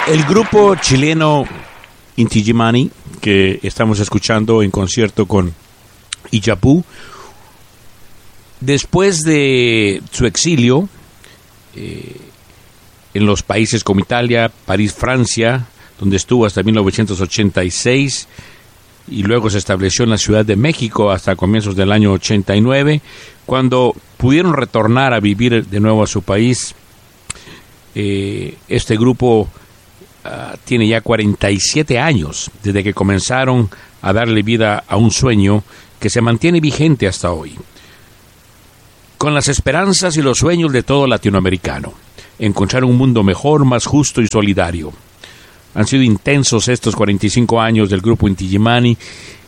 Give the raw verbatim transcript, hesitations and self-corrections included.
El grupo chileno Inti Illimani, que estamos escuchando en concierto con Illapú, después de su exilio eh, en los países como Italia, París, Francia, donde estuvo hasta mil novecientos ochenta y seis, y luego se estableció en la Ciudad de México hasta comienzos del año ochenta y nueve, cuando pudieron retornar a vivir de nuevo a su país. Eh, este grupo uh, tiene ya cuarenta y siete años desde que comenzaron a darle vida a un sueño que se mantiene vigente hasta hoy, con las esperanzas y los sueños de todo latinoamericano: encontrar un mundo mejor, más justo y solidario. Han sido intensos estos cuarenta y cinco años del grupo Inti Illimani,